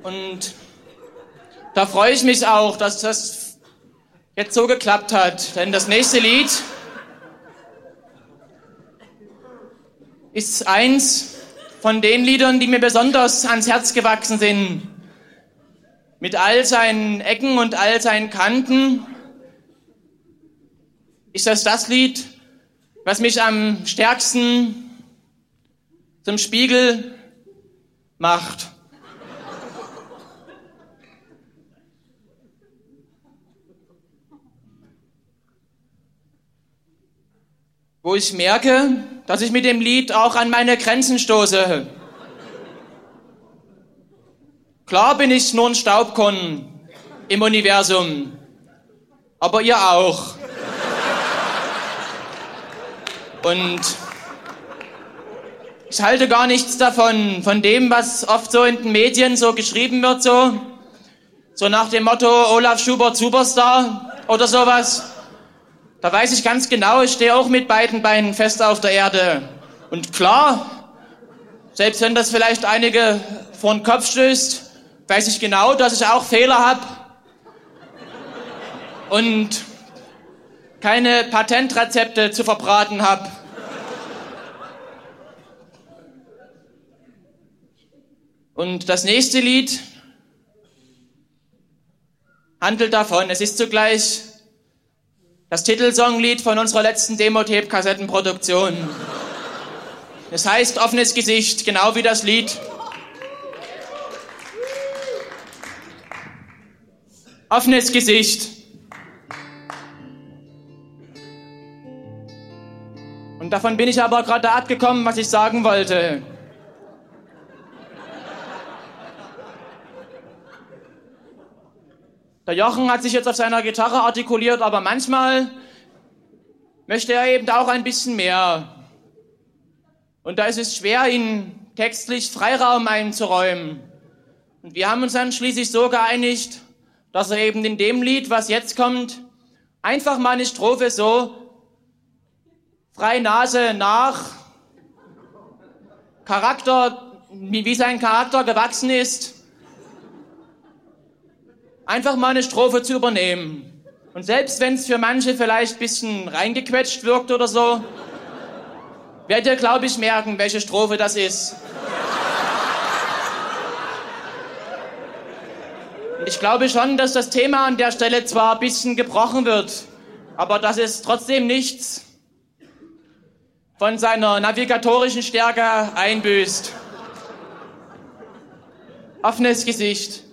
Und da freue ich mich auch, dass das jetzt so geklappt hat. Denn das nächste Lied ist eins von den Liedern, die mir besonders ans Herz gewachsen sind. Mit all seinen Ecken und all seinen Kanten ist das Lied, was mich am stärksten zum Spiegel macht. Wo ich merke, dass ich mit dem Lied auch an meine Grenzen stoße. Klar bin ich nur ein Staubkorn im Universum, aber ihr auch. Und ich halte gar nichts davon, von dem, was oft so in den Medien so geschrieben wird, so nach dem Motto Olaf Schubert Superstar oder sowas. Da weiß ich ganz genau, ich stehe auch mit beiden Beinen fest auf der Erde. Und klar, selbst wenn das vielleicht einige vor den Kopf stößt, weiß ich genau, dass ich auch Fehler habe und keine Patentrezepte zu verbraten habe. Und das nächste Lied handelt davon. Es ist zugleich das Titelsonglied von unserer letzten Demo-Tape-Kassettenproduktion. Es heißt Offenes Gesicht, genau wie das Lied. Offenes Gesicht. Und davon bin ich aber gerade abgekommen, was ich sagen wollte. Der Jochen hat sich jetzt auf seiner Gitarre artikuliert, aber manchmal möchte er eben auch ein bisschen mehr. Und da ist es schwer, ihm textlich Freiraum einzuräumen. Und wir haben uns dann schließlich so geeinigt, dass er eben in dem Lied, was jetzt kommt, einfach mal eine Strophe so frei Nase nach Charakter, wie sein Charakter gewachsen ist, einfach mal eine Strophe zu übernehmen. Und selbst wenn es für manche vielleicht ein bisschen reingequetscht wirkt oder so, werdet ihr, glaube ich, merken, welche Strophe das ist. Ich glaube schon, dass das Thema an der Stelle zwar ein bisschen gebrochen wird, aber dass es trotzdem nichts von seiner navigatorischen Stärke einbüßt. Offenes Gesicht.